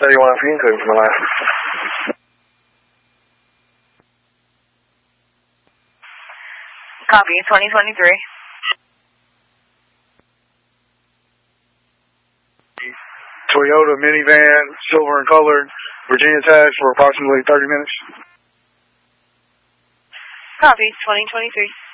31 for you, including for my last. Copy, 2023. Toyota minivan, silver and colored, Virginia tags for approximately 30 minutes. Copy, 2023.